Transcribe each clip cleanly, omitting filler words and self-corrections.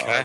Okay.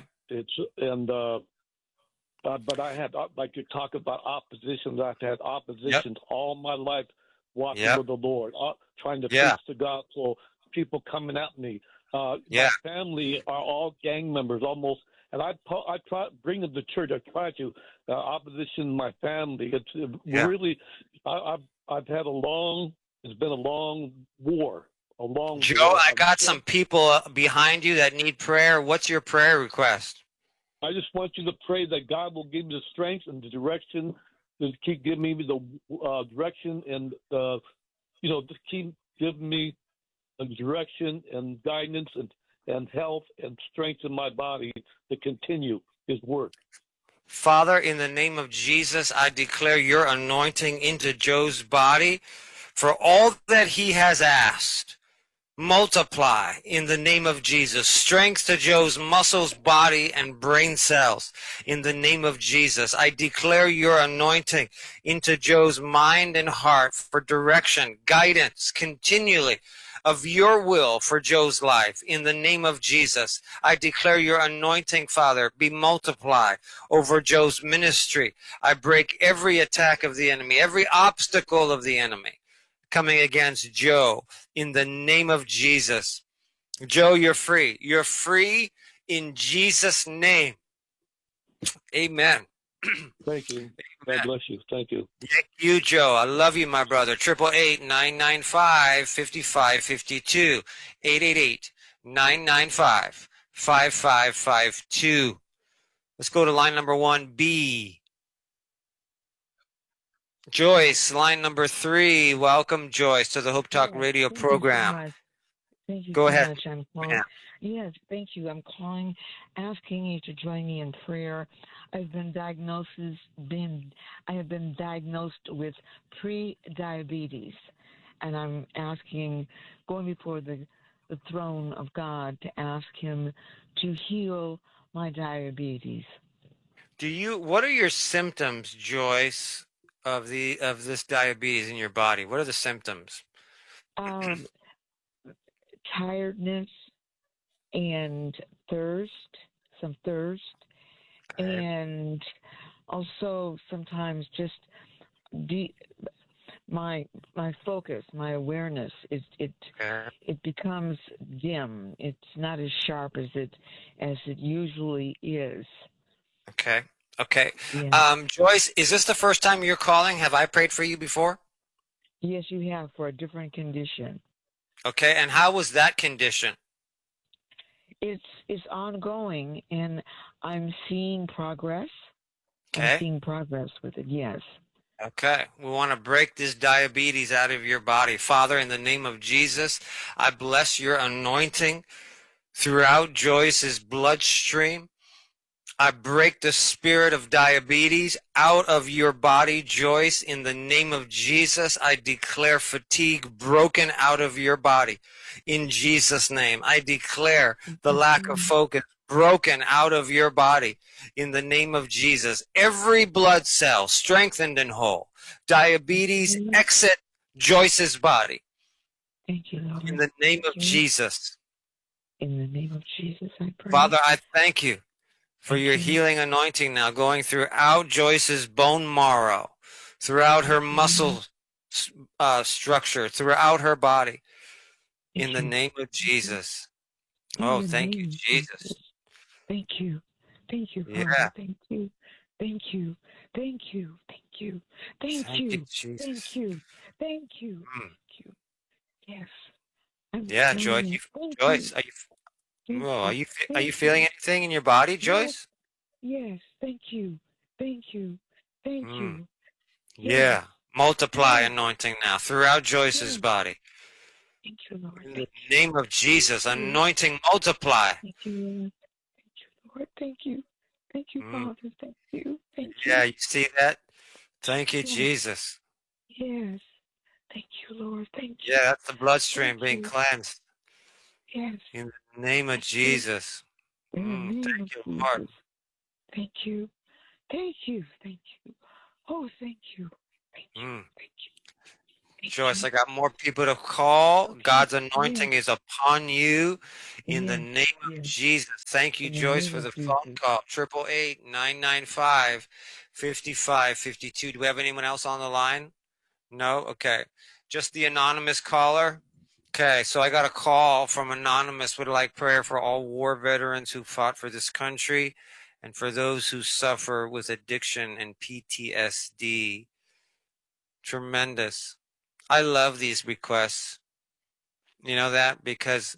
But I had, like you talk about oppositions, I've had Yep. oppositions all my life walking Yep. with the Lord, trying to Yeah. preach the gospel, people coming at me. My Yeah. family are all gang members almost, and I try to bring them to church. I try to opposition in my family. It's Yeah. really, I've had it's been a long war, a long Joe, war. I got some people behind you that need prayer. What's your prayer request? I just want you to pray that God will give me the strength and the direction to keep giving me the direction and just keep giving me the direction and guidance and health and strength in my body to continue His work. Father, in the name of Jesus, I declare your anointing into Joe's body for all that he has asked. Multiply in the name of Jesus. Strength to Joe's muscles, body, and brain cells. In the name of Jesus, I declare your anointing into Joe's mind and heart for direction, guidance, continually of your will for Joe's life. In the name of Jesus, I declare your anointing, Father, be multiplied over Joe's ministry. I break every attack of the enemy, every obstacle of the enemy coming against Joe in the name of Jesus. Joe, you're free. You're free in Jesus' name. Amen. Thank you. God bless you. Thank you. Thank you, Joe. I love you, my brother. 888-995-5552. 888-995-5552. Let's go to line number 1B. Joyce, line number 3. Welcome, Joyce, to the Hope Talk Yes, Radio thank you so program. much. Thank you Go so ahead. much. I'm calling. Yes, thank you. I'm calling, asking you to join me in prayer. I have been diagnosed with pre-diabetes, and I'm going before the throne of God to ask Him to heal my diabetes. What are your symptoms, Joyce, of this diabetes in your body? What are the symptoms? Tiredness and some thirst, and also sometimes just my focus, my awareness, it becomes dim. It's not as sharp as it usually is. Okay. Yeah. Joyce, is this the first time you're calling? Have I prayed for you before? Yes, you have, for a different condition. Okay, and how was that condition? It's ongoing, and I'm seeing progress. Okay. I'm seeing progress with it, yes. Okay, we want to break this diabetes out of your body. Father, in the name of Jesus, I bless your anointing throughout Joyce's bloodstream. I break the spirit of diabetes out of your body, Joyce. In the name of Jesus, I declare fatigue broken out of your body. In Jesus' name, I declare the lack of focus broken out of your body. In the name of Jesus, every blood cell strengthened and whole. Diabetes exit Joyce's body. Thank you, Lord. In the name of Jesus. In the name of Jesus, I pray. Father, I thank you for your healing anointing now going throughout Joyce's bone marrow, throughout her muscle structure, throughout her body. In the name of Jesus. Oh, thank you, Jesus. Thank you. Thank you, Father. Yeah. Thank you. Thank you. Thank you. Thank you. Thank you. Jesus. Thank you. Thank you. Thank you. Yes. Yeah, Joyce. Joyce, are you feeling anything in your body, Joyce? Yes. Thank you. Thank you. Thank you. Yeah. Multiply anointing now throughout Joyce's body. Thank you, Lord. In the name of Jesus, anointing multiply. Thank you, Lord. Thank you, Lord. Thank you. Thank you, Father. Thank you. Thank you. Yeah, you see that? Thank you, Jesus. Yes. Thank you, Lord. Thank you. Yeah, that's the bloodstream being cleansed. Yes. In the name of Jesus. In the name Thank of you, Jesus. Lord. Thank you. Thank you. Thank you. Oh, thank you. Thank you. Thank you. Joyce, I got more people to call. Okay. God's anointing is upon you in the Yes. name of Yes. Jesus. Thank you, In the Joyce, name for of the phone Jesus. call. 888-995-5552. Do we have anyone else on the line? No? Okay. Just the anonymous caller? Okay, so I got a call from Anonymous, would like prayer for all war veterans who fought for this country and for those who suffer with addiction and PTSD. Tremendous. I love these requests. You know that? Because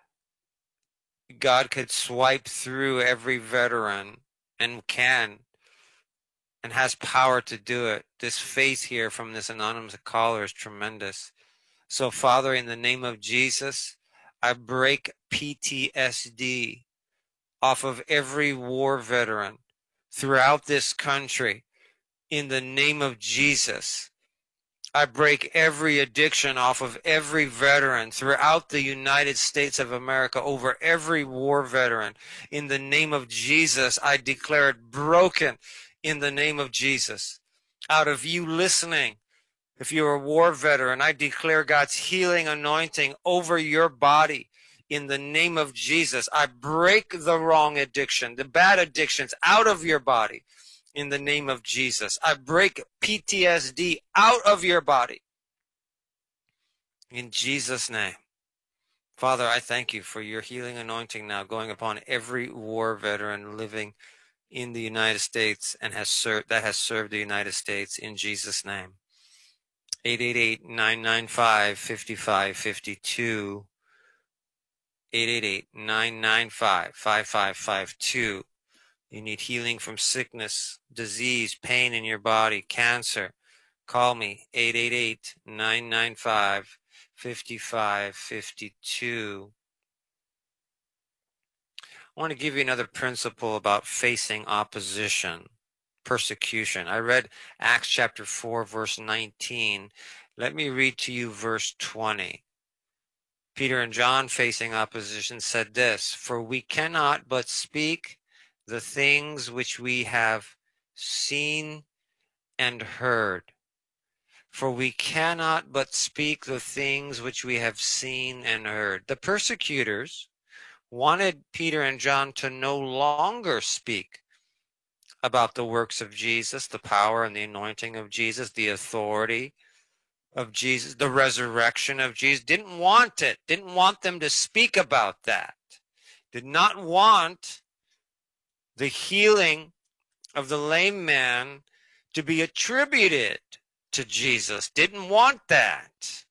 God could swipe through every veteran and can and has power to do it. This faith here from this anonymous caller is tremendous. So, Father, in the name of Jesus, I break PTSD off of every war veteran throughout this country. In the name of Jesus, I break every addiction off of every veteran throughout the United States of America, over every war veteran. In the name of Jesus, I declare it broken in the name of Jesus. Out of you listening, if you're a war veteran, I declare God's healing anointing over your body. In the name of Jesus, I break the wrong addiction, the bad addictions out of your body. In the name of Jesus, I break PTSD out of your body. In Jesus' name. Father, I thank you for your healing anointing now going upon every war veteran living in the United States and has served the United States, in Jesus' name. 888-995-5552. 888-995-5552. You need healing from sickness, disease, pain in your body, cancer. Call me, 888-995-5552. I want to give you another principle about facing opposition, persecution. I read Acts chapter 4, verse 19. Let me read to you verse 20. Peter and John, facing opposition, said this, "For we cannot but speak the things which we have seen and heard." For we cannot but speak the things which we have seen and heard. The persecutors wanted Peter and John to no longer speak about the works of Jesus, the power and the anointing of Jesus, the authority of Jesus, the resurrection of Jesus. Didn't want it. Didn't want them to speak about that. Did not want the healing of the lame man to be attributed to Jesus. Didn't want that.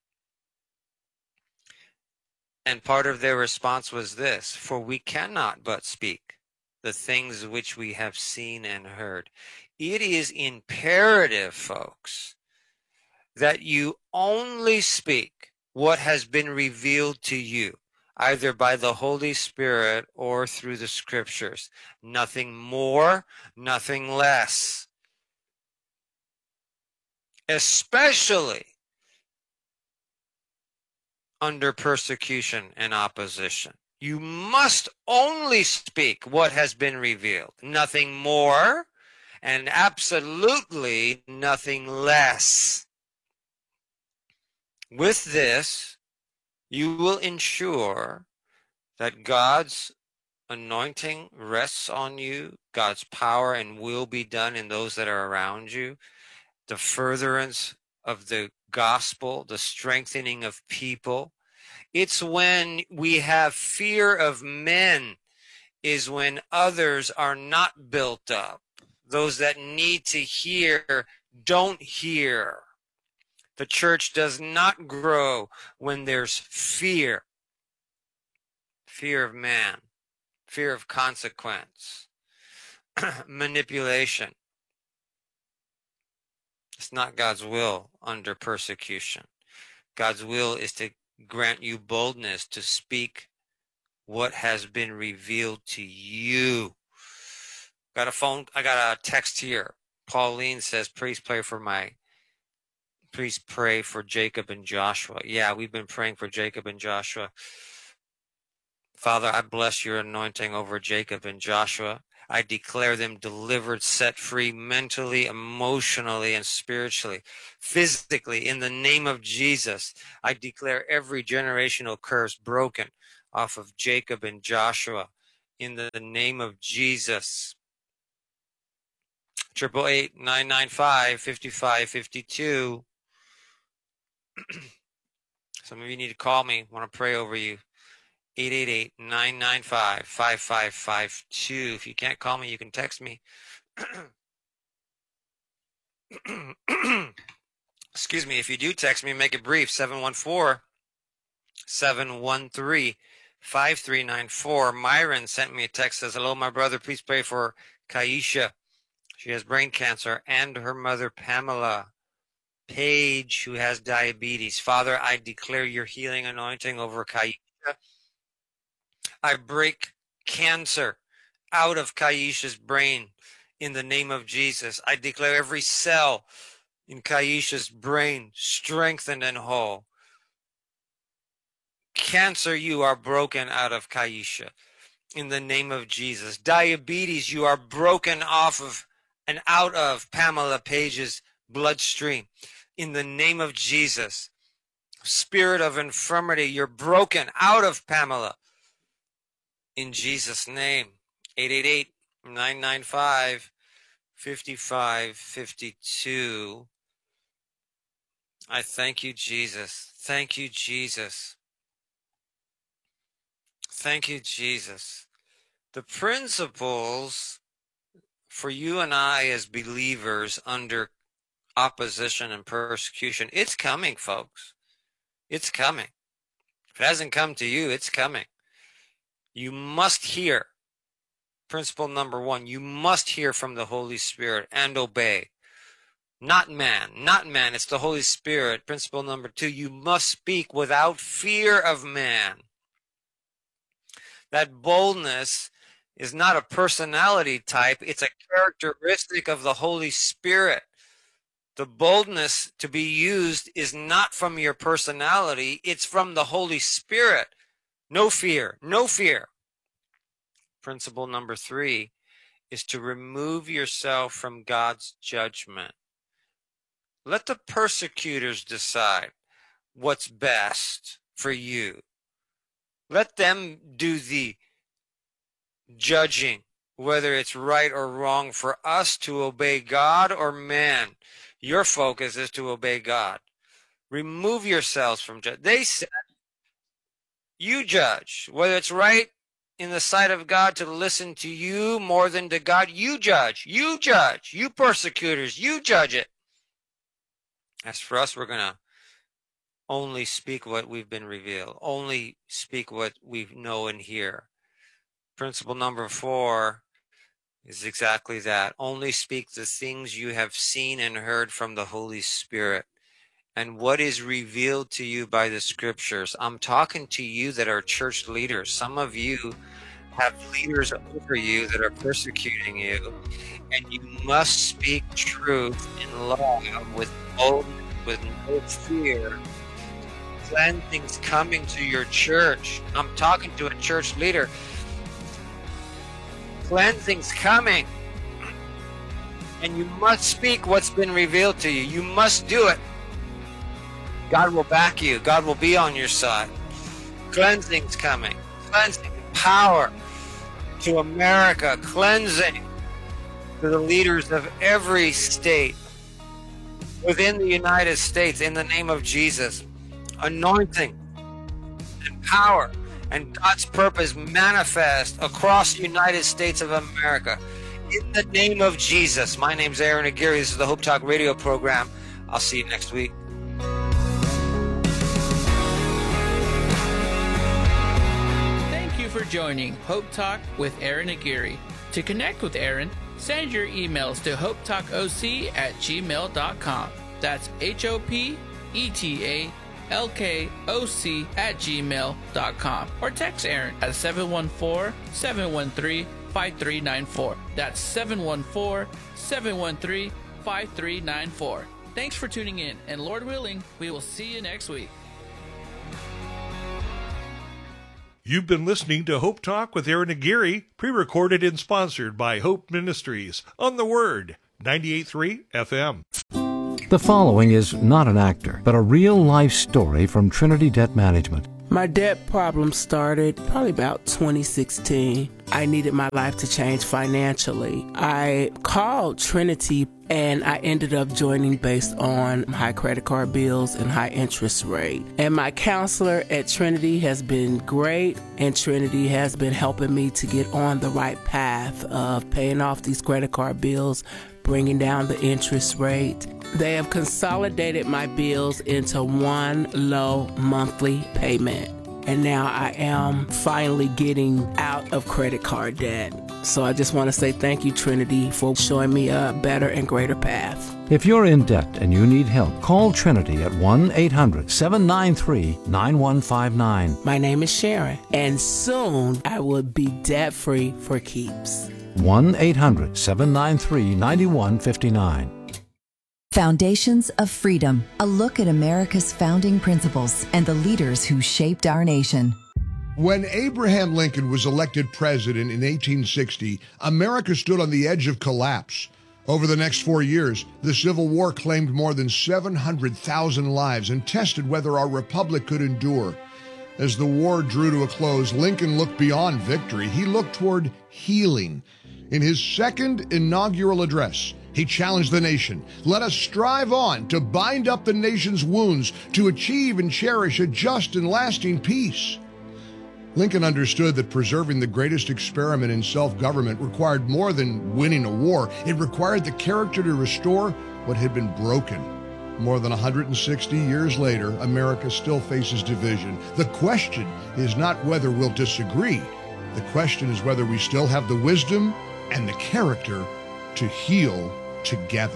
And part of their response was this, "For we cannot but speak the things which we have seen and heard." It is imperative, folks, that you only speak what has been revealed to you, either by the Holy Spirit or through the scriptures. Nothing more, nothing less. Especially under persecution and opposition. You must only speak what has been revealed, nothing more, and absolutely nothing less. With this, you will ensure that God's anointing rests on you, God's power and will be done in those that are around you, the furtherance of the gospel, the strengthening of people. It's when we have fear of men is when others are not built up. Those that need to hear don't hear. The church does not grow when there's fear. Fear of man, fear of consequence, manipulation. It's not God's will under persecution. God's will is to grant you boldness to speak what has been revealed to you. I got a text here. Pauline says, please pray for Jacob and Joshua. Yeah, we've been praying for Jacob and Joshua. Father, I bless your anointing over Jacob and Joshua. I declare them delivered, set free mentally, emotionally, and spiritually, physically. In the name of Jesus, I declare every generational curse broken off of Jacob and Joshua. In the name of Jesus. 888-995-5552. Some of you need to call me. I want to pray over you. 888-995-5552. If you can't call me, you can text me. Excuse me. If you do text me, make it brief. 714-713-5394. Myron sent me a text, says, hello, my brother. Please pray for Kaisha. She has brain cancer, and her mother, Pamela. Paige, who has diabetes. Father, I declare your healing anointing over Kaisha. I break cancer out of Kaisha's brain in the name of Jesus. I declare every cell in Kaisha's brain strengthened and whole. Cancer, you are broken out of Kaisha in the name of Jesus. Diabetes, you are broken off of and out of Pamela Page's bloodstream in the name of Jesus. Spirit of infirmity, you're broken out of Pamela in Jesus' name. 888-995-5552. I thank you, Jesus. Thank you, Jesus. Thank you, Jesus. The principles for you and I as believers under opposition and persecution, it's coming, folks. It's coming. If it hasn't come to you, it's coming. You must hear. Principle number 1, you must hear from the Holy Spirit and obey. Not man, not man, it's the Holy Spirit. Principle number 2, you must speak without fear of man. That boldness is not a personality type, it's a characteristic of the Holy Spirit. The boldness to be used is not from your personality, it's from the Holy Spirit. No fear, no fear. Principle number 3 is to remove yourself from God's judgment. Let the persecutors decide what's best for you. Let them do the judging, whether it's right or wrong for us to obey God or man. Your focus is to obey God. Remove yourselves from judgment. They said, you judge, whether it's right in the sight of God to listen to you more than to God. You judge, you persecutors, you judge it. As for us, we're going to only speak what we've been revealed, only speak what we know and hear. Principle number 4 is exactly that. Only speak the things you have seen and heard from the Holy Spirit and what is revealed to you by the scriptures. I'm talking to you that are church leaders. Some of you have leaders over you that are persecuting you, and you must speak truth in love with boldness, with no fear. Cleansing's coming to your church. I'm talking to a church leader. Cleansing's coming. And you must speak what's been revealed to you. You must do it. God will back you. God will be on your side. Cleansing's coming. Cleansing, power to America. Cleansing to the leaders of every state within the United States in the name of Jesus. Anointing and power and God's purpose manifest across the United States of America. In the name of Jesus. My name's Aaron Aguirre. This is the Hope Talk radio program. I'll see you next week. Thank you for joining Hope Talk with Aaron Aguirre. To connect with Aaron, send your emails to hopetalkoc@gmail.com. That's HOPETALKOC@gmail.com. Or text Aaron at 714-713-5394. That's 714-713-5394. Thanks for tuning in, and Lord willing, we will see you next week. You've been listening to Hope Talk with Aaron Aguirre, pre-recorded and sponsored by Hope Ministries on The Word, 98.3 FM. The following is not an actor, but a real-life story from Trinity Debt Management. My debt problem started probably about 2016. I needed my life to change financially. I called Trinity and I ended up joining based on high credit card bills and high interest rate. And my counselor at Trinity has been great, and Trinity has been helping me to get on the right path of paying off these credit card bills, bringing down the interest rate. They have consolidated my bills into one low monthly payment. And now I am finally getting out of credit card debt. So I just want to say thank you, Trinity, for showing me a better and greater path. If you're in debt and you need help, call Trinity at 1-800-793-9159. My name is Sharon, and soon I will be debt-free for keeps. 1-800-793-9159. Foundations of Freedom, a look at America's founding principles and the leaders who shaped our nation. When Abraham Lincoln was elected president in 1860, America stood on the edge of collapse. Over the next 4 years, the Civil War claimed more than 700,000 lives and tested whether our republic could endure. As the war drew to a close, Lincoln looked beyond victory. He looked toward healing. In his second inaugural address, he challenged the nation. Let us strive on to bind up the nation's wounds, to achieve and cherish a just and lasting peace. Lincoln understood that preserving the greatest experiment in self-government required more than winning a war. It required the character to restore what had been broken. More than 160 years later, America still faces division. The question is not whether we'll disagree. The question is whether we still have the wisdom and the character to heal together.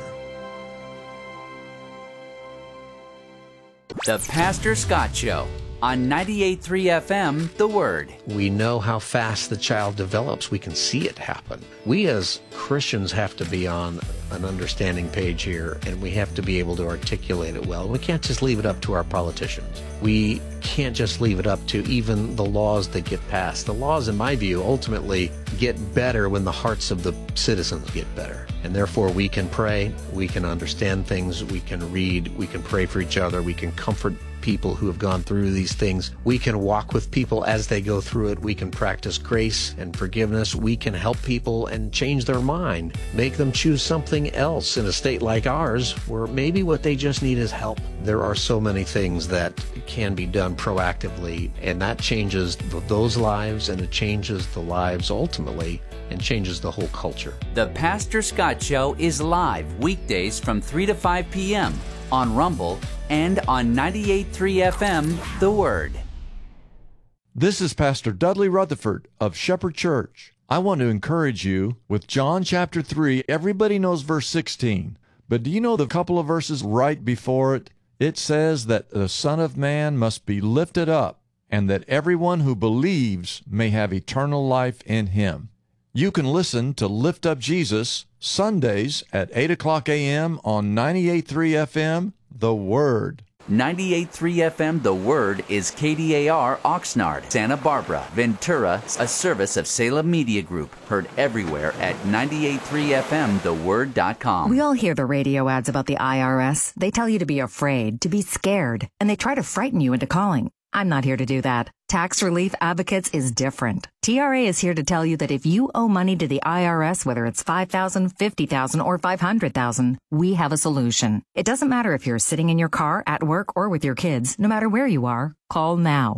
The Pastor Scott Show on 98.3 FM, The Word. We know how fast the child develops. We can see it happen. We as Christians have to be on an understanding page here, and we have to be able to articulate it well. We can't just leave it up to our politicians. We can't just leave it up to even the laws that get passed. The laws, in my view, ultimately get better when the hearts of the citizens get better. And therefore we can pray, we can understand things, we can read, we can pray for each other, we can comfort people who have gone through these things. We can walk with people as they go through it. We can practice grace and forgiveness. We can help people and change their mind, make them choose something else in a state like ours where maybe what they just need is help. There are so many things that can be done proactively, and that changes those lives, and it changes the lives ultimately, and changes the whole culture. The Pastor Scott Show is live weekdays from 3 to 5 p.m. on Rumble and on 98.3 FM, The Word. This is Pastor Dudley Rutherford of Shepherd Church. I want to encourage you with John chapter 3. Everybody knows verse 16, but do you know the couple of verses right before it? It says that the Son of Man must be lifted up, and that everyone who believes may have eternal life in him. You can listen to Lift Up Jesus Sundays at 8 o'clock a.m. on 98.3 FM, The Word. 98.3 FM The Word is KDAR Oxnard, Santa Barbara, Ventura, a service of Salem Media Group. Heard everywhere at 98.3FMTheWord.com. We all hear the radio ads about the IRS. They tell you to be afraid, to be scared, and they try to frighten you into calling. I'm not here to do that. Tax Relief Advocates is different. TRA is here to tell you that if you owe money to the IRS, whether it's $5,000, $50,000, or $500,000, we have a solution. It doesn't matter if you're sitting in your car, at work, or with your kids. No matter where you are, call now.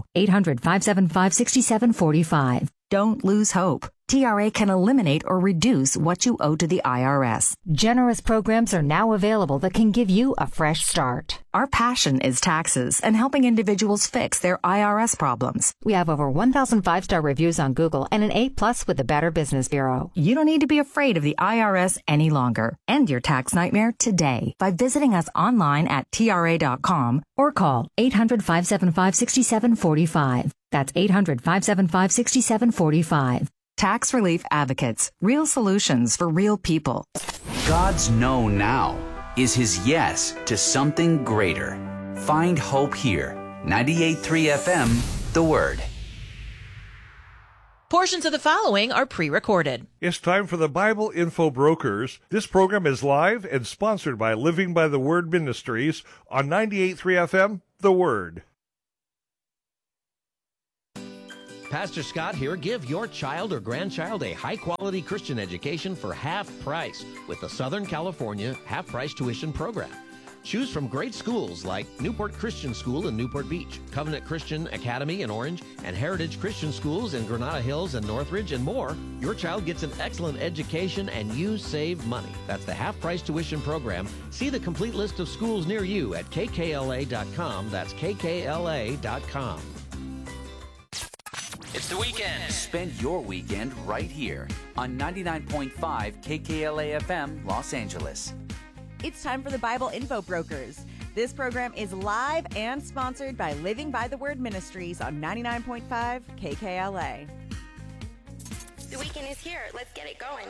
800-575-6745. Don't lose hope. TRA can eliminate or reduce what you owe to the IRS. Generous programs are now available that can give you a fresh start. Our passion is taxes and helping individuals fix their IRS problems. We have over 1,000 5-star reviews on Google and an A+ with the Better Business Bureau. You don't need to be afraid of the IRS any longer. End your tax nightmare today by visiting us online at TRA.com or call 800-575-6745. That's 800-575-6745. Tax Relief Advocates. Real solutions for real people. God's no now is his yes to something greater. Find hope here. 98.3 FM, The Word. Portions of the following are pre-recorded. It's time for the Bible Info Brokers. This program is live and sponsored by Living by the Word Ministries on 98.3 FM, The Word. Pastor Scott here. Give your child or grandchild a high-quality Christian education for half price with the Southern California half-price tuition program. Choose from great schools like Newport Christian School in Newport Beach, Covenant Christian Academy in Orange, and Heritage Christian Schools in Granada Hills and Northridge, and more. Your child gets an excellent education and you save money. That's the half-price tuition program. See the complete list of schools near you at kkla.com. That's kkla.com. It's the weekend. Spend your weekend right here on 99.5 KKLA FM, Los Angeles. It's time for the Bible Info Brokers. This program is live and sponsored by Living by the Word Ministries on 99.5 KKLA. The weekend is here. Let's get it going.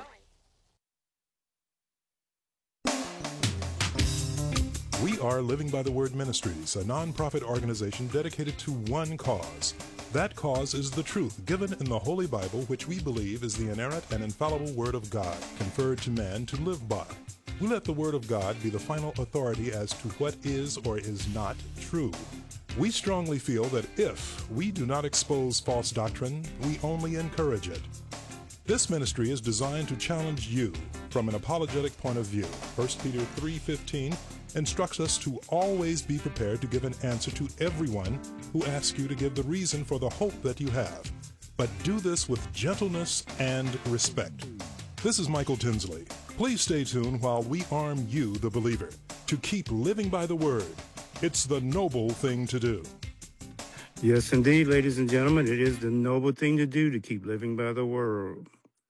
We are Living by the Word Ministries, a nonprofit organization dedicated to one cause. That cause is the truth given in the Holy Bible, which we believe is the inerrant and infallible Word of God, conferred to man to live by. We let the Word of God be the final authority as to what is or is not true. We strongly feel that if we do not expose false doctrine, we only encourage it. This ministry is designed to challenge you from an apologetic point of view. 1 Peter 3:15 instructs us to always be prepared to give an answer to everyone who asks you to give the reason for the hope that you have. But do this with gentleness and respect. This is Michael Tinsley. Please stay tuned while we arm you, the believer, to keep living by the Word. It's the noble thing to do. Yes, indeed, ladies and gentlemen, it is the noble thing to do to keep living by the Word.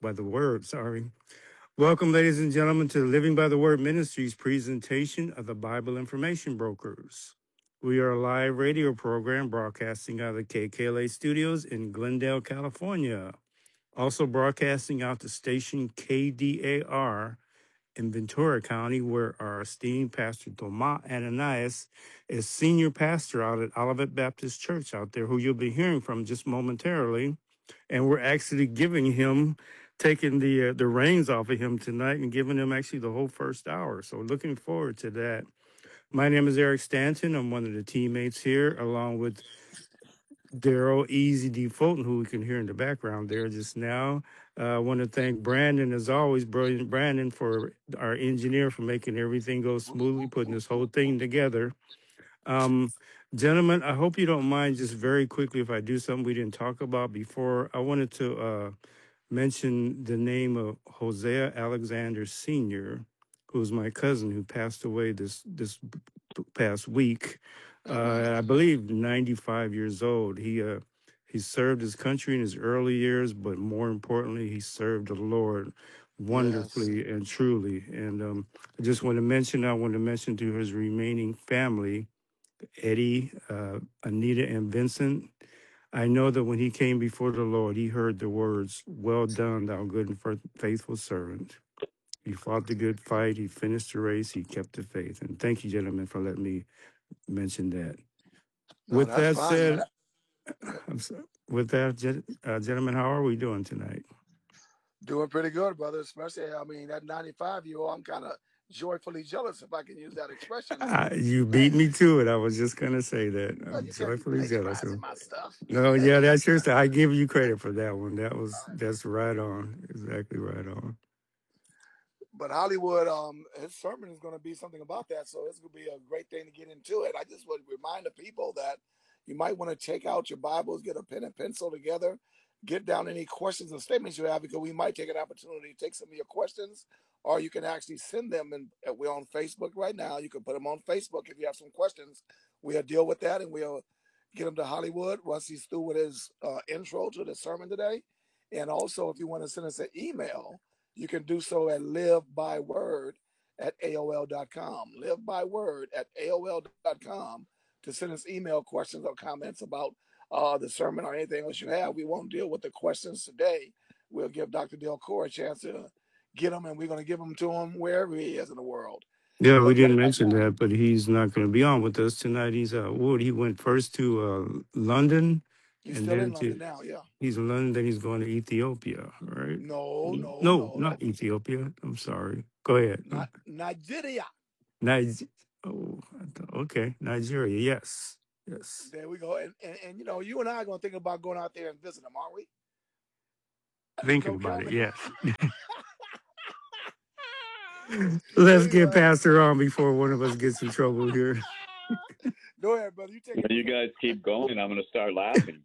Welcome, ladies and gentlemen, to the Living by the Word Ministries presentation of the Bible Information Brokers. We are a live radio program broadcasting out of the KKLA studios in Glendale, California. Also broadcasting out the station KDAR in Ventura County, where our esteemed Pastor Tomas Ananias is senior pastor out at Olivet Baptist Church out there, who you'll be hearing from just momentarily. And we're actually taking the reins off of him tonight and giving him actually the whole first hour. So looking forward to that. My name is Eric Stanton. I'm one of the teammates here, along with Daryl Easy D. Fulton, who we can hear in the background there just now. I want to thank Brandon, as always, brilliant Brandon, for our engineer, for making everything go smoothly, putting this whole thing together. Gentlemen, I hope you don't mind just very quickly if I do something we didn't talk about before. I wanted to mention the name of Hosea Alexander Sr., who's my cousin who passed away this past week. I believe 95 years old. He served his country in his early years, but more importantly, he served the Lord wonderfully and truly. And I just want to mention to his remaining family, Eddie, Anita, and Vincent. I know that when he came before the Lord, he heard the words, "Well done, thou good and faithful servant." He fought the good fight. He finished the race. He kept the faith. And thank you, gentlemen, for letting me mention that. No, With that fine, said, man. Gentlemen, how are we doing tonight? Doing pretty good, brother. Especially, I mean, that 95-year-old, I'm kind of joyfully jealous, if I can use that expression. You beat me to it. I was just going to say that. I'm joyfully jealous. No, yeah, that's your stuff. I give you credit for that one. That's right on. Exactly right on. But Hollywood, his sermon is going to be something about that, so it's going to be a great thing to get into it. I just would remind the people that you might want to take out your Bibles, get a pen and pencil together, get down any questions and statements you have, because we might take an opportunity to take some of your questions, or you can actually send them. And we're on Facebook right now. You can put them on Facebook if you have some questions. We'll deal with that, and we'll get them to Hollywood once he's through with his intro to the sermon today. And also, if you want to send us an email, you can do so at livebyword@aol.com. Livebyword@aol.com to send us email questions or comments about the sermon or anything else you have. We won't deal with the questions today. We'll give Dr. Delcourt a chance to get them, and we're going to give them to him wherever he is in the world. Yeah, we didn't mention that, but he's not going to be on with us tonight. He's he went first to London He's And still then in London now, yeah. he's in London, then he's going to Ethiopia, right? No. Not Ethiopia. I'm sorry. Go ahead. Nigeria. Okay. Nigeria. Yes. There we go. And you know, you and I are going to think about going out there and visit him, aren't we? Thinking about it, yes. Let's get Pastor on before one of us gets in trouble here. Go ahead, brother. You take it. You guys keep going. I'm going to start laughing.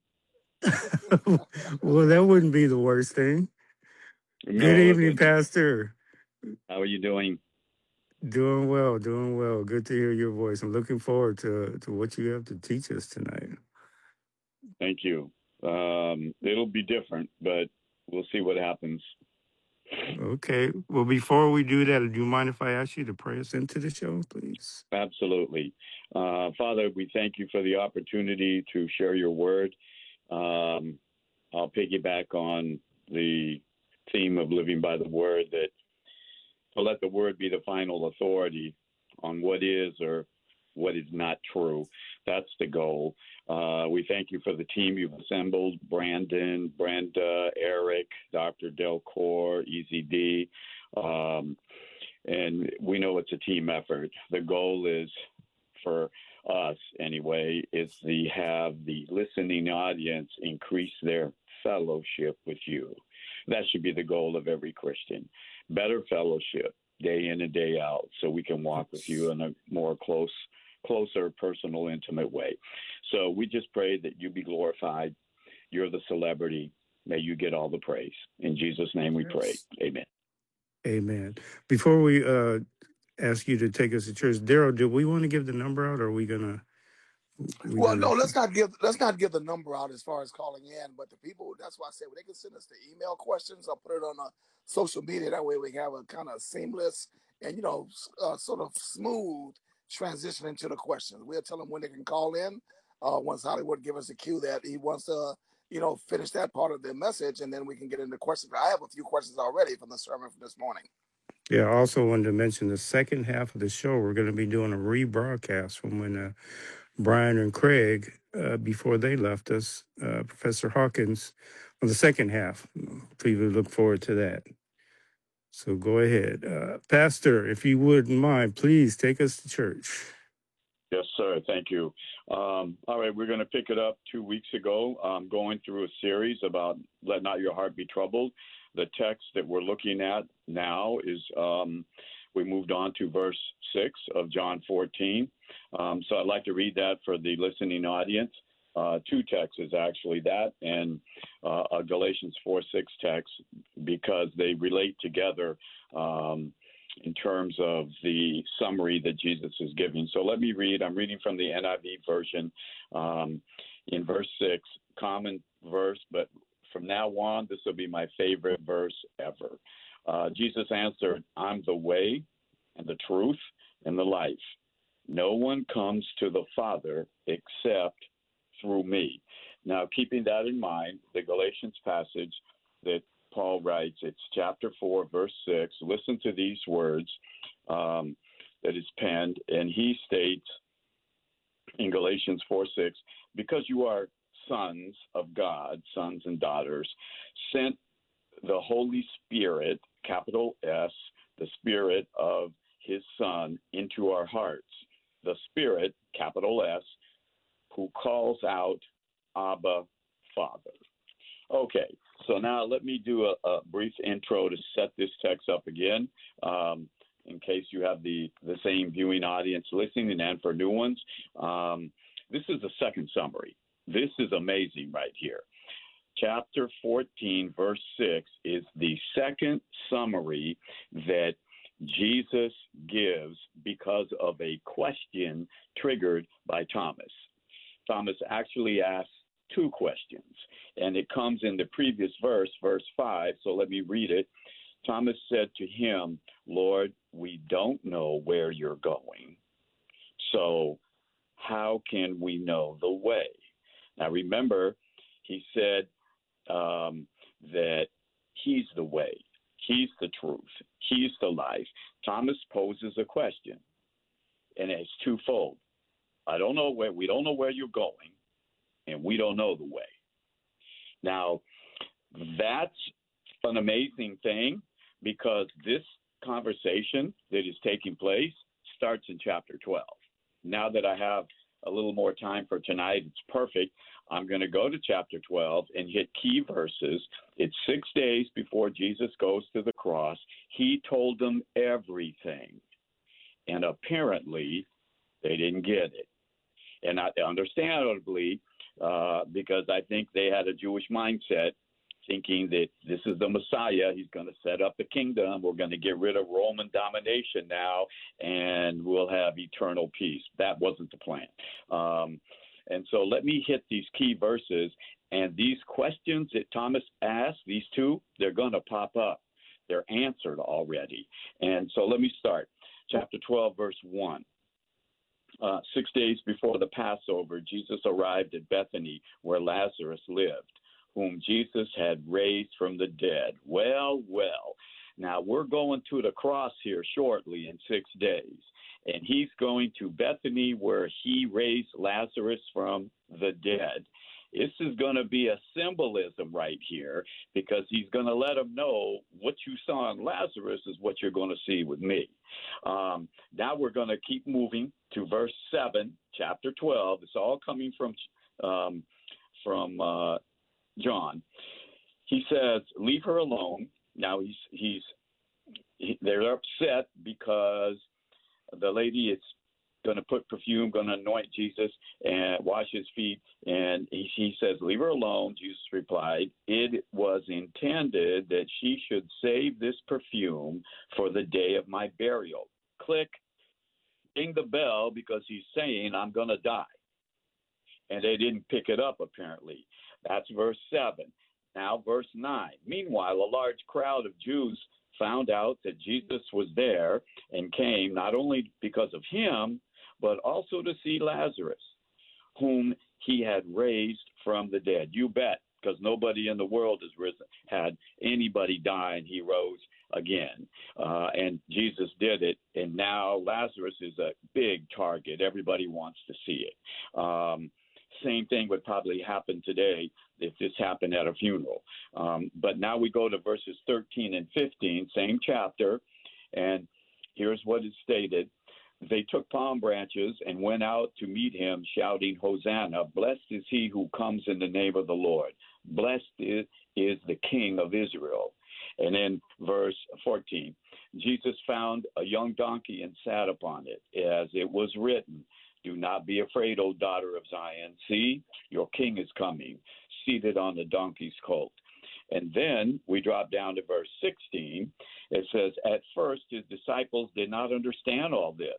Well, that wouldn't be the worst thing. No, Good evening, Pastor. How are you doing? Doing well. Good to hear your voice. I'm looking forward to what you have to teach us tonight. Thank you. It'll be different, but we'll see what happens. Okay. Well, before we do that, do you mind if I ask you to pray us into the show, please? Absolutely. Father, we thank you for the opportunity to share your word. I'll piggyback on the theme of living by the word, that to let the word be the final authority on what is or what is not true. That's the goal. We thank you for the team you've assembled, Brandon, Brenda, Eric, Dr. Delcor, Easy D. And we know it's a team effort. The goal is, for us anyway, is to have the listening audience increase their fellowship with you. That should be the goal of every Christian. Better fellowship day in and day out, so we can walk with you in a more closer, personal, intimate way. So we just pray that you be glorified. You're the celebrity. May you get all the praise. In Jesus' name we pray. Amen. Amen. Before we ask you to take us to church, Daryl, do we want to give the number out, or are we gonna? No, let's not give the number out as far as calling in, but the people, that's why I said, they can send us the email questions. I'll put it on social media. That way we can have a kind of seamless and, sort of smooth transition into the questions. We'll tell them when they can call in. Once Hollywood give us a cue that he wants to, finish that part of the message, and then we can get into questions. I have a few questions already from the sermon from this morning. Yeah, I also wanted to mention the second half of the show, we're going to be doing a rebroadcast from when Brian and Craig, before they left us, Professor Hawkins, on the second half. People look forward to that. So go ahead. Pastor, if you wouldn't mind, please take us to church. Yes, sir. Thank you. All right, we're going to pick it up 2 weeks ago. I'm going through a series about Let Not Your Heart Be Troubled. The text that we're looking at now is, we moved on to verse 6 of John 14. So I'd like to read that for the listening audience. Two texts is actually that, and a Galatians 4:6 text, because they relate together in terms of the summary that Jesus is giving. So let me read. I'm reading from the NIV version in verse 6, common verse, but from now on, this will be my favorite verse ever. Jesus answered, I'm the way and the truth and the life. No one comes to the Father except through me. Now, keeping that in mind, the Galatians passage that Paul writes, it's chapter 4, verse 6. Listen to these words that is penned, and he states in Galatians 4:6, because you are sons of God, sons and daughters, sent the Holy Spirit, capital S, the Spirit of his Son, into our hearts. The Spirit, capital S, who calls out, Abba, Father. Okay, so now let me do a brief intro to set this text up again, in case you have the same viewing audience listening and for new ones. This is the second summary. This is amazing right here. Chapter 14, verse 6 is the second summary that Jesus gives because of a question triggered by Thomas. Thomas actually asks two questions, and it comes in the previous verse, verse 5, so let me read it. Thomas said to him, Lord, we don't know where you're going, so how can we know the way? Now remember, he said that he's the way, he's the truth, he's the life. Thomas poses a question, and it's twofold. We don't know where you're going, and we don't know the way. Now, that's an amazing thing, because this conversation that is taking place starts in chapter 12. Now that I have a little more time for tonight, it's perfect. I'm going to go to chapter 12 and hit key verses. It's 6 days before Jesus goes to the cross. He told them everything, and apparently they didn't get it. And understandably, because I think they had a Jewish mindset, thinking that this is the Messiah. He's going to set up the kingdom. We're going to get rid of Roman domination now, and we'll have eternal peace. That wasn't the plan. And so let me hit these key verses. And these questions that Thomas asked, these two, they're going to pop up. They're answered already. And so let me start. Chapter 12, verse 1. 6 days before the Passover, Jesus arrived at Bethany, where Lazarus lived, whom Jesus had raised from the dead. Well. Now, we're going to the cross here shortly in 6 days. And he's going to Bethany, where he raised Lazarus from the dead. This is going to be a symbolism right here, because he's going to let them know what you saw in Lazarus is what you're going to see with me. Now we're going to keep moving to verse 7, chapter 12. It's all coming from John. He says, leave her alone. Now they're upset because the lady is going to put perfume, going to anoint Jesus and wash his feet. And he says, leave her alone. Jesus replied, it was intended that she should save this perfume for the day of my burial. Click, ding the bell, because he's saying, I'm going to die. And they didn't pick it up, apparently. That's verse 7. Now, verse 9. Meanwhile, a large crowd of Jews found out that Jesus was there and came not only because of him, but also to see Lazarus, whom he had raised from the dead. You bet, because nobody in the world has had anybody die and he rose again. And Jesus did it, and now Lazarus is a big target. Everybody wants to see it. Same thing would probably happen today if this happened at a funeral. But now we go to verses 13 and 15, same chapter, and here's what is stated. They took palm branches and went out to meet him, shouting, Hosanna, blessed is he who comes in the name of the Lord. Blessed is the King of Israel. And then verse 14, Jesus found a young donkey and sat upon it, as it was written, do not be afraid, O daughter of Zion. See, your king is coming, seated on the donkey's colt. And then we drop down to verse 16. It says, at first his disciples did not understand all this.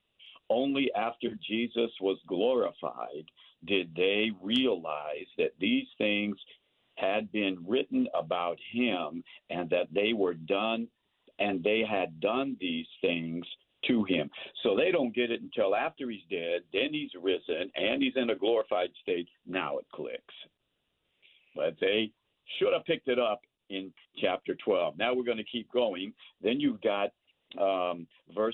Only after Jesus was glorified did they realize that these things had been written about him, and that they were done, and they had done these things to him. So they don't get it until after he's dead, then he's risen, and he's in a glorified state. Now it clicks. But they should have picked it up in chapter 12. Now we're going to keep going. Then you've got verse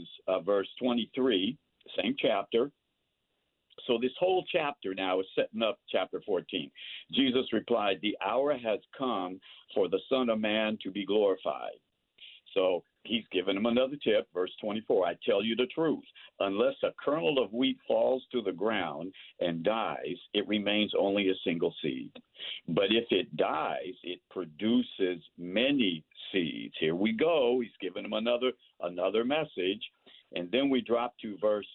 23, same chapter. So this whole chapter now is setting up chapter 14. Jesus replied, the hour has come for the Son of Man to be glorified. So he's given him another tip, verse 24. I tell you the truth. Unless a kernel of wheat falls to the ground and dies, it remains only a single seed. But if it dies, it produces many seeds. Here we go. He's given him another message. And then we drop to verse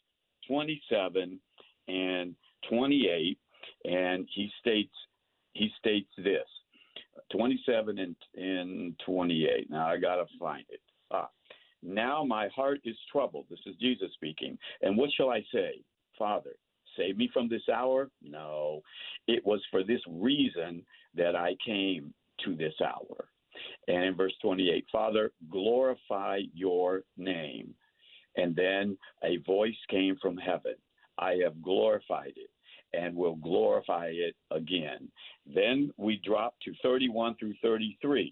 27 and 28, and he states this. 27 and 28. Now I got to find it. Now my heart is troubled. This is Jesus speaking. And what shall I say? Father, save me from this hour? No, it was for this reason that I came to this hour. And in verse 28, Father, glorify your name. And then a voice came from heaven. I have glorified it and will glorify it again. Then we drop to 31 through 33.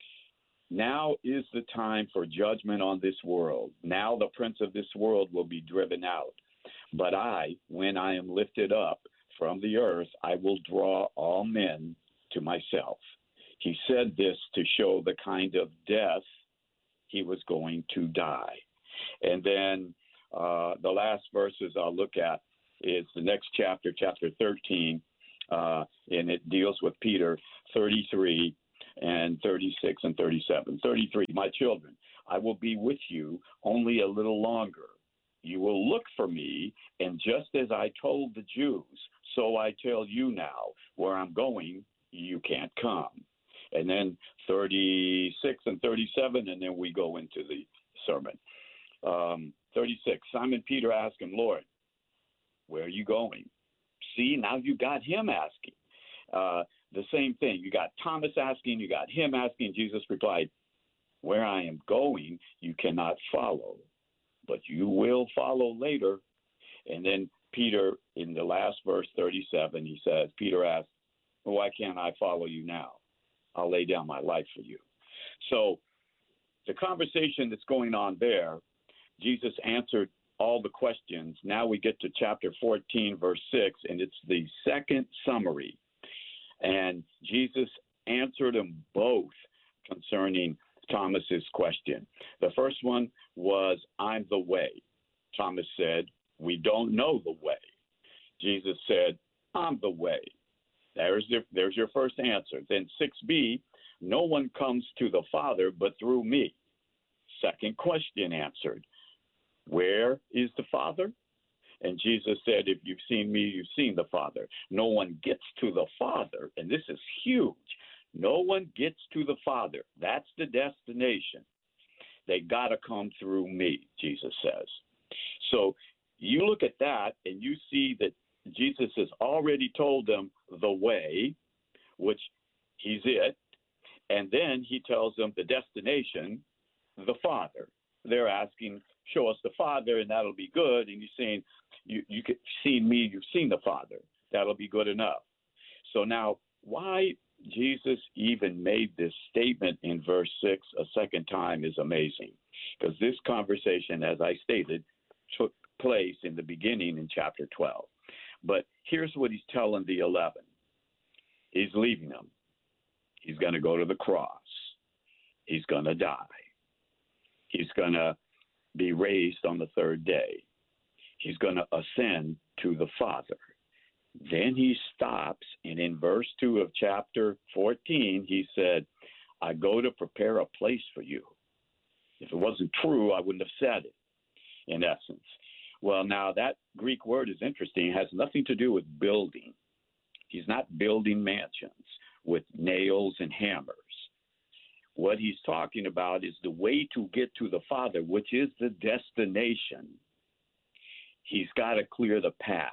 Now is the time for judgment on this world. Now the prince of this world will be driven out. But I, when I am lifted up from the earth, I will draw all men to myself. He said this to show the kind of death he was going to die. And then the last verses I'll look at is the next chapter, chapter 13, and it deals with Peter 33 and 36 and 37. 33, my children, I will be with you only a little longer. You will look for me, and just as I told the Jews, so I tell you now, where I'm going, you can't come. And then 36 and 37, and then we go into the sermon. 36, Simon Peter asked him, Lord, where are you going? See, now you got him asking. The same thing. You got Thomas asking, you got him asking. Jesus replied, where I am going, you cannot follow, but you will follow later. And then Peter, in the last verse 37, he says, Peter asked, well, why can't I follow you now? I'll lay down my life for you. So the conversation that's going on there, Jesus answered all the questions. Now we get to chapter 14, verse 6, and it's the second summary. And Jesus answered them both concerning Thomas's question. The first one was, I'm the way. Thomas said, we don't know the way. Jesus said, I'm the way. There's your first answer. Then 6b, no one comes to the Father but through me. Second question answered, where is the Father? And Jesus said, if you've seen me, you've seen the Father. No one gets to the Father, and this is huge. No one gets to the Father. That's the destination. They got to come through me, Jesus says. So you look at that, and you see that Jesus has already told them the way, which he's it, and then he tells them the destination, the Father. They're asking, show us the Father, and that'll be good. And he's saying, you could see me, you've seen the Father. That'll be good enough. So now, why Jesus even made this statement in verse 6 a second time is amazing, because this conversation, as I stated, took place in the beginning in chapter 12. But here's what he's telling the 11. He's leaving them. He's going to go to the cross. He's going to die. He's going to be raised on the third day. He's going to ascend to the Father. Then he stops, and in verse 2 of chapter 14, he said, I go to prepare a place for you. If it wasn't true, I wouldn't have said it, in essence. Well, now that Greek word is interesting. It has nothing to do with building. He's not building mansions with nails and hammers. What he's talking about is the way to get to the Father, which is the destination. He's got to clear the path.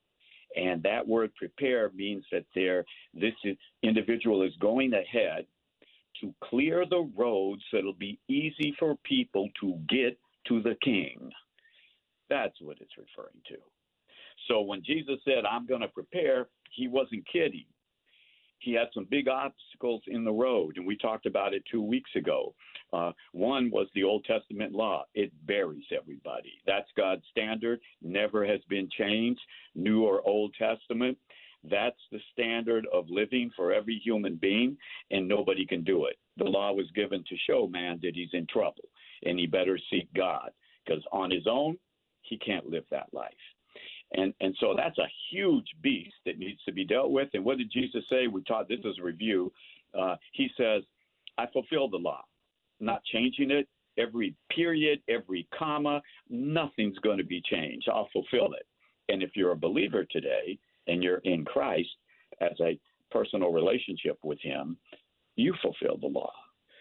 And that word prepare means that this individual is going ahead to clear the road so it'll be easy for people to get to the King. That's what it's referring to. So when Jesus said, I'm going to prepare, he wasn't kidding. He had some big obstacles in the road, and we talked about it 2 weeks ago. One was the Old Testament law. It buries everybody. That's God's standard, never has been changed, New or Old Testament. That's the standard of living for every human being, and nobody can do it. The law was given to show man that he's in trouble, and he better seek God, because on his own, he can't live that life. And so that's a huge beast that needs to be dealt with. And what did Jesus say? We taught this as a review. He says, I fulfilled the law, not changing it. Every period, every comma, nothing's going to be changed. I'll fulfill it. And if you're a believer today and you're in Christ as a personal relationship with him, you fulfill the law.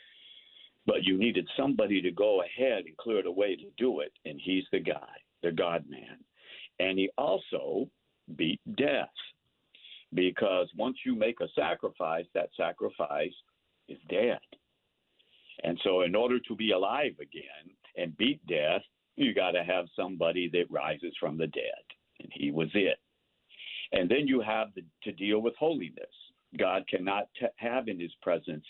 But you needed somebody to go ahead and clear the way to do it, and he's the guy, the God-man. And he also beat death, because once you make a sacrifice, that sacrifice is dead. And so in order to be alive again and beat death, you got to have somebody that rises from the dead, and he was it. And then you have to deal with holiness. God cannot have in his presence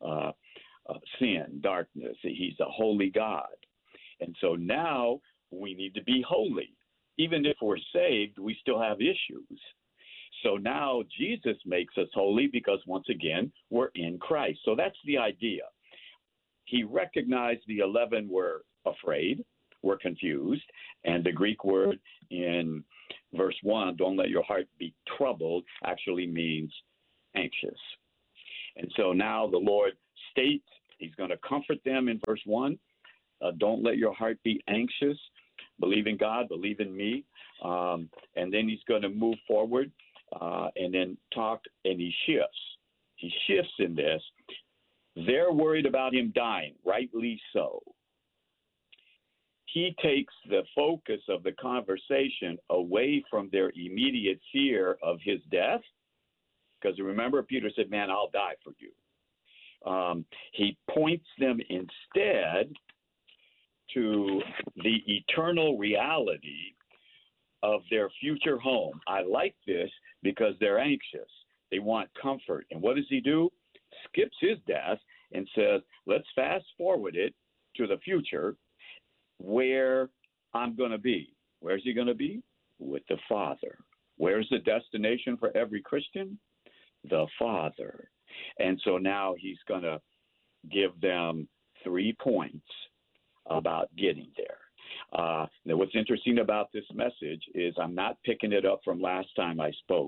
sin, darkness. He's a holy God. And so now we need to be holy. Even if we're saved, we still have issues. So now Jesus makes us holy because, once again, we're in Christ. So that's the idea. He recognized the 11 were afraid, were confused, and the Greek word in verse 1, don't let your heart be troubled, actually means anxious. And so now the Lord states he's going to comfort them in verse 1. Don't let your heart be anxious. Believe in God, believe in me. And then he's going to move forward and then talk, and he shifts. He shifts in this. They're worried about him dying, rightly so. He takes the focus of the conversation away from their immediate fear of his death. Because remember, Peter said, man, I'll die for you. He points them instead to the eternal reality of their future home. I like this because they're anxious. They want comfort. And what does he do? Skips his death and says, let's fast forward it to the future where I'm going to be. Where's he going to be? With the Father. Where's the destination for every Christian? The Father. And so now he's going to give them 3 points about getting there. Now, what's interesting about this message is I'm not picking it up from last time I spoke.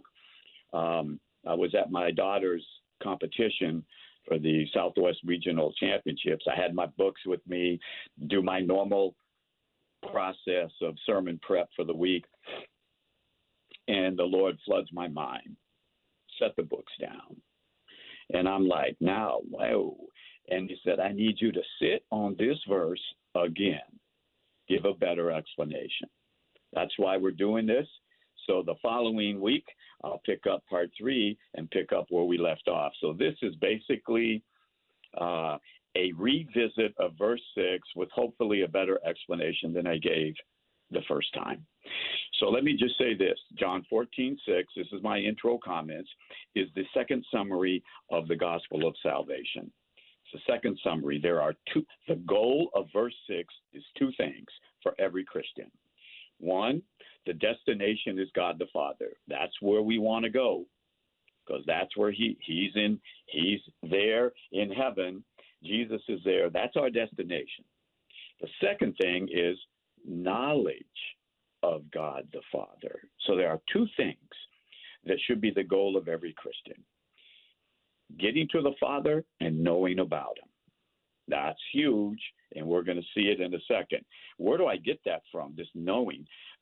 I was at my daughter's competition for the Southwest Regional Championships. I had my books with me, do my normal process of sermon prep for the week, and the Lord floods my mind. Set the books down. And I'm like, now, whoa. And he said, I need you to sit on this verse again. Give a better explanation. That's why we're doing this. So the following week, I'll pick up part 3 and pick up where we left off. So this is basically a revisit of verse 6 with hopefully a better explanation than I gave the first time. So let me just say this. John 14:6, this is my intro comments, is the second summary of the gospel of salvation. It's the second summary. There are the goal of verse 6 is 2 things for every Christian. 1, the destination is God the Father. That's where we want to go, because that's where he's there in heaven. Jesus is there. That's our destination. The second thing is knowledge of God the Father. So there are 2 things that should be the goal of every Christian: getting to the Father and knowing about him. That's huge, and we're going to see it in a second. Where do I get that from, this knowing?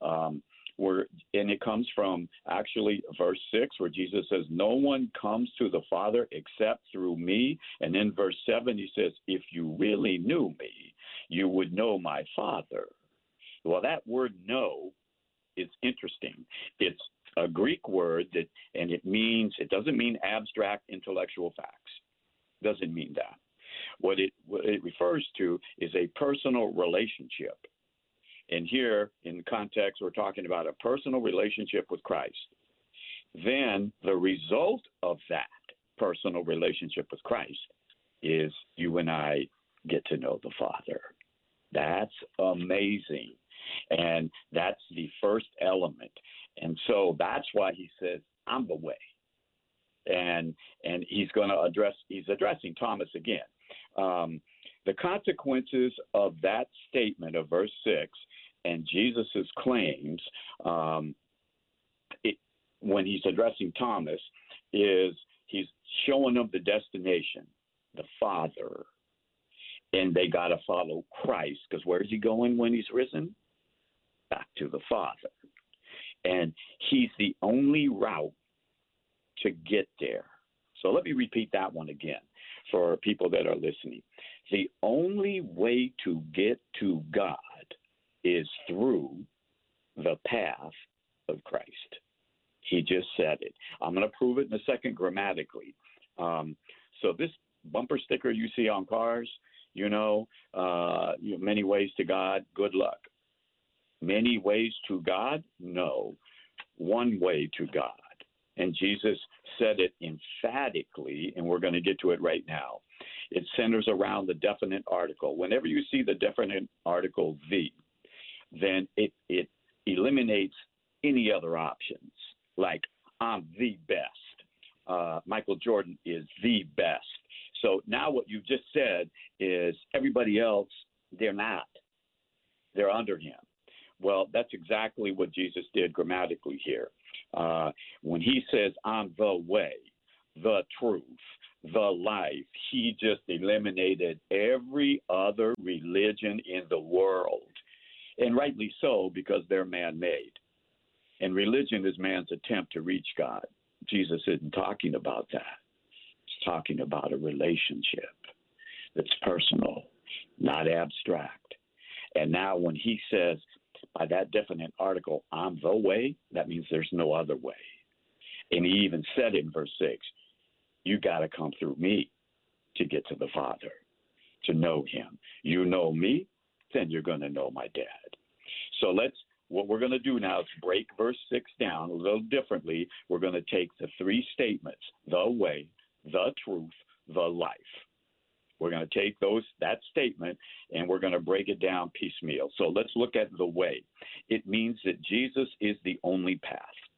And it comes from actually verse 6, where Jesus says, no one comes to the Father except through me. And then verse 7, he says, if you really knew me, you would know my Father. Well, that word know is interesting. It's a Greek word and it doesn't mean abstract intellectual facts. It doesn't mean that. What it refers to is a personal relationship. And here, in context, we're talking about a personal relationship with Christ. Then the result of that personal relationship with Christ is you and I get to know the Father. That's amazing. And that's the first element. And so that's why he says, I'm the way. And he's addressing Thomas again. The consequences of that statement of verse 6 and Jesus's claims when he's addressing Thomas is he's showing them the destination, the Father. And they got to follow Christ, because where's he going when he's risen? Back to the Father. And he's the only route to get there. So let me repeat that one again for people that are listening. The only way to get to God is through the path of Christ. He just said it. I'm going to prove it in a second grammatically. So this bumper sticker you see on cars, many ways to God, good luck. Many ways to God? No. One way to God. And Jesus said it emphatically, and we're going to get to it right now. It centers around the definite article. Whenever you see the definite article the, then it eliminates any other options. Like, I'm the best. Michael Jordan is the best. So now what you just said is everybody else, they're not. They're under him. Well, that's exactly what Jesus did grammatically here. When he says, I'm the way, the truth, the life, he just eliminated every other religion in the world. And rightly so, because they're man-made. And religion is man's attempt to reach God. Jesus isn't talking about that. He's talking about a relationship that's personal, not abstract. And now when he says, by that definite article, I'm the way, that means there's no other way. And he even said in verse 6, you got to come through me to get to the Father, to know him. You know me, then you're going to know my dad. So what we're going to do now is break verse 6 down a little differently. We're going to take the three statements, the way, the truth, the life. We're going to take that statement and we're going to break it down piecemeal. So let's look at the way. It means that Jesus is the only path.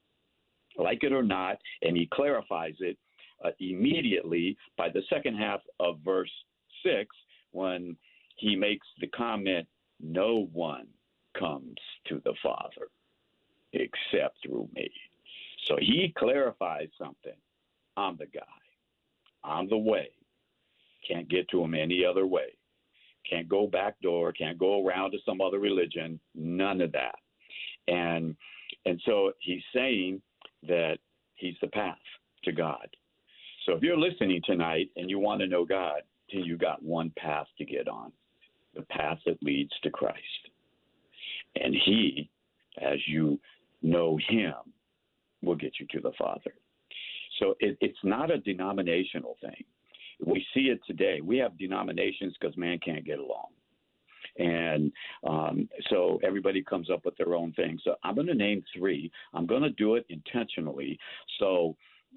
Like it or not, and he clarifies it immediately by the second half of verse 6 when he makes the comment, no one comes to the Father except through me. So he clarifies something. I'm the guy. I'm the way. Can't get to him any other way. Can't go back door. Can't go around to some other religion. None of that. And so he's saying that he's the path to God. So if you're listening tonight and you want to know God, then you got one path to get on, the path that leads to Christ. And he, as you know him, will get you to the Father. So it's not a denominational thing. We see it today. We have denominations because man can't get along. And so everybody comes up with their own thing. So I'm going to name three. I'm going to do it intentionally. So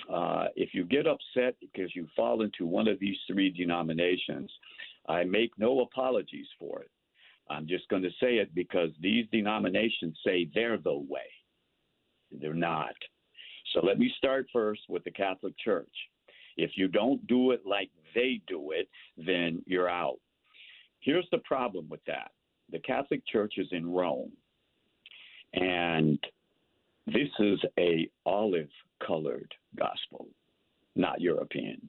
if you get upset because you fall into one of these three denominations, I make no apologies for it. I'm just going to say it because these denominations say they're the way. They're not. So let me start first with the Catholic Church. If you don't do it like they do it, then you're out. Here's the problem with that. The Catholic Church is in Rome, and this is a olive-colored gospel, not European.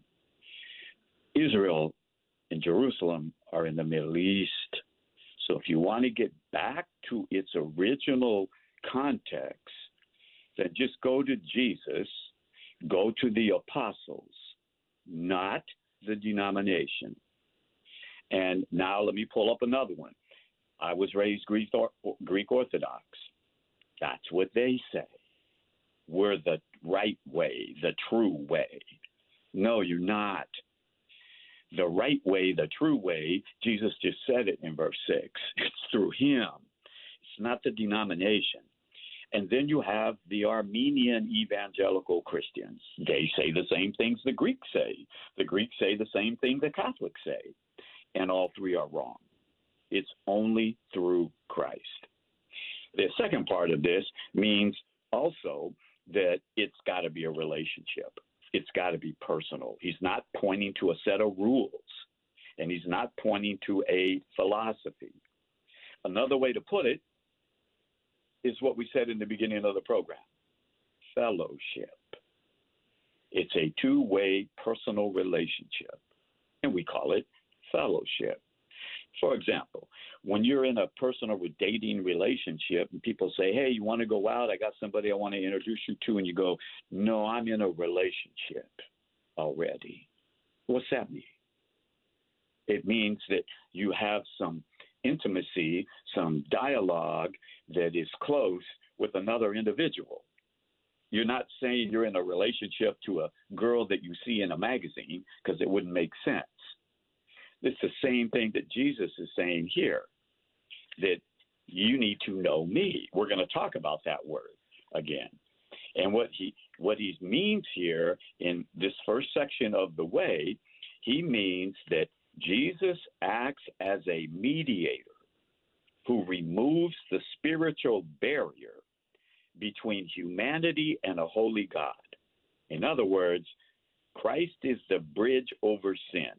Israel and Jerusalem are in the Middle East. So if you want to get back to its original context, then just go to Jesus, go to the apostles, not the denomination. And now let me pull up another one. I was raised Greek Orthodox. That's what they say. We're the right way, the true way. No, you're not. The right way, the true way, Jesus just said it in verse 6. It's through him. It's not the denomination. And then you have the Armenian evangelical Christians. They say the same things the Greeks say. The Greeks say the same thing the Catholics say. And all three are wrong. It's only through Christ. The second part of this means also that it's got to be a relationship. It's got to be personal. He's not pointing to a set of rules, and he's not pointing to a philosophy. Another way to put it is what we said in the beginning of the program, fellowship. It's a two-way personal relationship, and we call it fellowship. For example, when you're in a personal dating relationship and people say, hey, you want to go out? I got somebody I want to introduce you to. And you go, no, I'm in a relationship already. What's that mean? It means that you have some intimacy, some dialogue that is close with another individual. You're not saying you're in a relationship to a girl that you see in a magazine because it wouldn't make sense. It's the same thing that Jesus is saying here, that you need to know me. We're going to talk about that word again. And what he means here in this first section of the way, he means that Jesus acts as a mediator who removes the spiritual barrier between humanity and a holy God. In other words, Christ is the bridge over sin.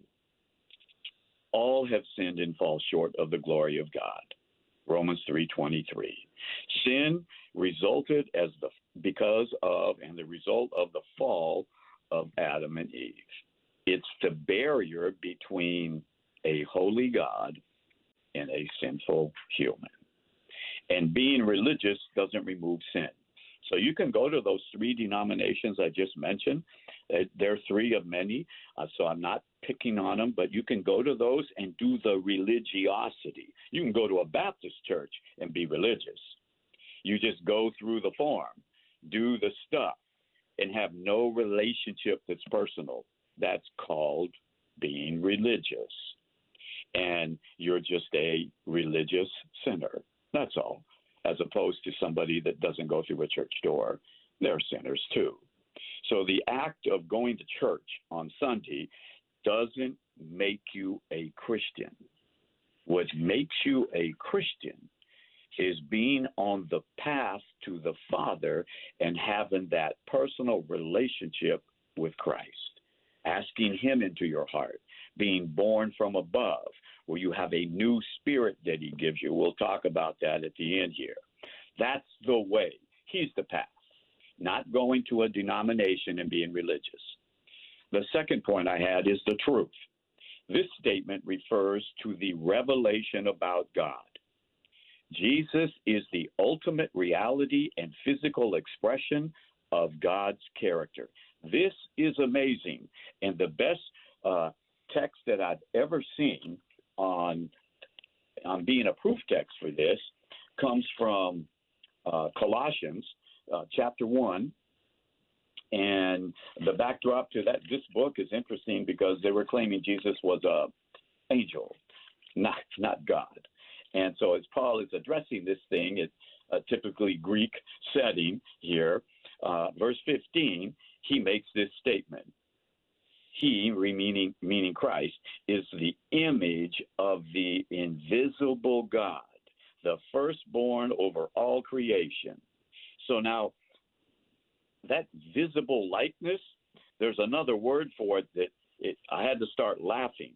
All have sinned and fall short of the glory of God. Romans 3:23. Sin resulted because of and the result of the fall of Adam and Eve. It's the barrier between a holy God and a sinful human. And being religious doesn't remove sin. So you can go to those three denominations I just mentioned. They're three of many, so I'm not picking on them, but you can go to those and do the religiosity. You can go to a Baptist church and be religious. You just go through the form, do the stuff, and have no relationship that's personal. That's called being religious. And you're just a religious sinner. That's all. As opposed to somebody that doesn't go through a church door. They're sinners too. So the act of going to church on Sunday doesn't make you a Christian. What makes you a Christian is being on the path to the Father and having that personal relationship with Christ, asking Him into your heart, being born from above, where you have a new spirit that He gives you. We'll talk about that at the end here. That's the way. He's the path, not going to a denomination and being religious. The second point I had is the truth. This statement refers to the revelation about God. Jesus is the ultimate reality and physical expression of God's character. This is amazing. And the best text that I've ever seen on being a proof text for this comes from Colossians chapter 1. And the backdrop to this book is interesting because they were claiming Jesus was an angel, not God. And so as Paul is addressing this thing, it's a typically Greek setting here. Verse 15, he makes this statement. He, meaning Christ, is the image of the invisible God, the firstborn over all creation. So now, that visible likeness, there's another word for it that I had to start laughing.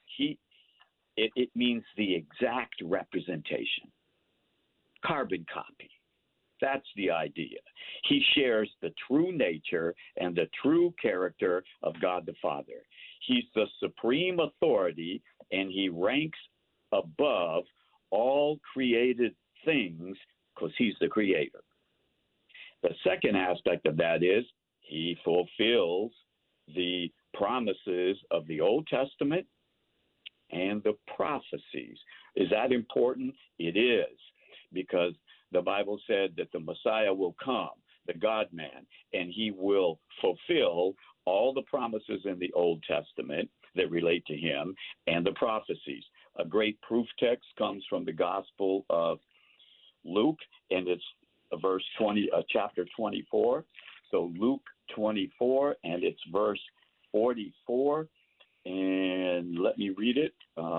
It means the exact representation, carbon copy. That's the idea. He shares the true nature and the true character of God the Father. He's the supreme authority, and he ranks above all created things because he's the creator. The second aspect of that is he fulfills the promises of the Old Testament and the prophecies. Is that important? It is, because the Bible said that the Messiah will come, the God-man, and he will fulfill all the promises in the Old Testament that relate to him and the prophecies. A great proof text comes from the Gospel of Luke, and it's chapter 24. So Luke 24, and it's verse 44. And let me read it,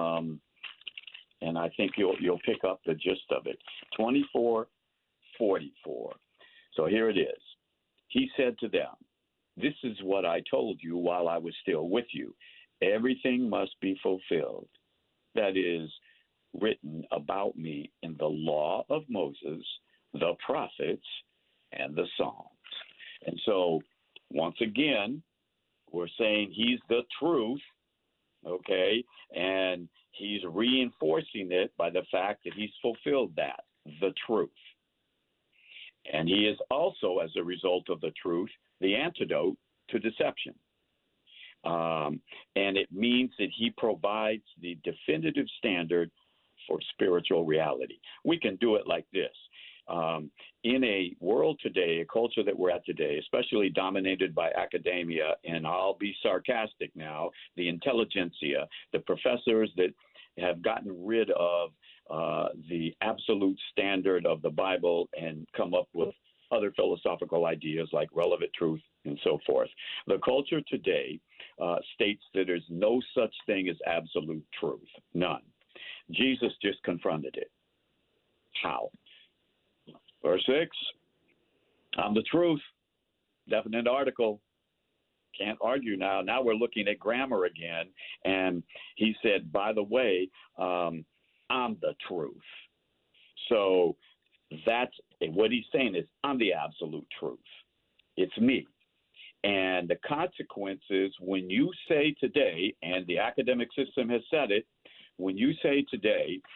and I think you'll pick up the gist of it. 24:44. So here it is. He said to them, "This is what I told you while I was still with you. Everything must be fulfilled that is written about me in the law of Moses, the prophets, and the Psalms." And so, once again, we're saying he's the truth, okay? And he's reinforcing it by the fact that he's fulfilled that, the truth. And he is also, as a result of the truth, the antidote to deception. And it means that he provides the definitive standard for spiritual reality. We can do it like this. In a world today, a culture that we're at today, especially dominated by academia, and I'll be sarcastic now, the intelligentsia, the professors that have gotten rid of the absolute standard of the Bible and come up with other philosophical ideas like relevant truth and so forth. The culture today states that there's no such thing as absolute truth, none. Jesus just confronted it. How? Verse 6, I'm the truth. Definite article. Can't argue now. Now we're looking at grammar again. And he said, by the way, I'm the truth. So that's what he's saying is I'm the absolute truth. It's me. And the consequences when you say today, and the academic system has said it, when you say today